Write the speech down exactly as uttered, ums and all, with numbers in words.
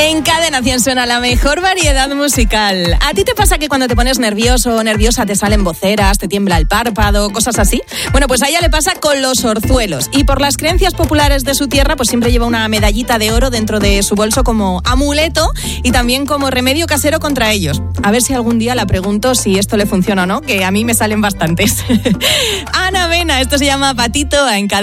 En Cadena cien suena la mejor variedad musical. ¿A ti te pasa que cuando te pones nervioso o nerviosa te salen voceras, te tiembla el párpado, cosas así? Bueno, pues a ella le pasa con los orzuelos. Y por las creencias populares de su tierra, pues siempre lleva una medallita de oro dentro de su bolso como amuleto y también como remedio casero contra ellos. A ver si algún día la pregunto si esto le funciona o no, que a mí me salen bastantes. Ana Mena, esto se llama Patito en Cadena.